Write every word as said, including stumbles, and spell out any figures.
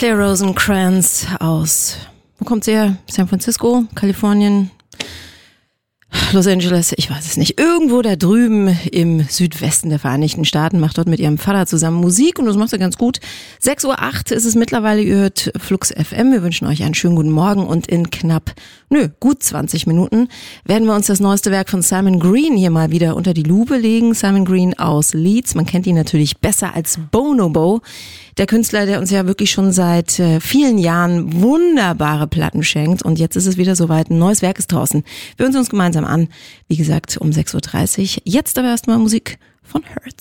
Claire Rosenkrantz aus, wo kommt sie her? San Francisco, Kalifornien, Los Angeles, ich weiß es nicht. Irgendwo da drüben im Südwesten der Vereinigten Staaten macht dort mit ihrem Vater zusammen Musik und das macht sie ganz gut. sechs Uhr acht ist es mittlerweile, ihr hört Flux F M. Wir wünschen euch einen schönen guten Morgen und in knapp, nö, gut zwanzig Minuten werden wir uns das neueste Werk von Simon Green hier mal wieder unter die Lupe legen. Simon Green aus Leeds, man kennt ihn natürlich besser als Bonobo. Der Künstler, der uns ja wirklich schon seit äh, vielen Jahren wunderbare Platten schenkt. Und jetzt ist es wieder soweit, ein neues Werk ist draußen. Wir hören uns gemeinsam an. Wie gesagt, um sechs Uhr dreißig. Jetzt aber erstmal Musik von Hurts.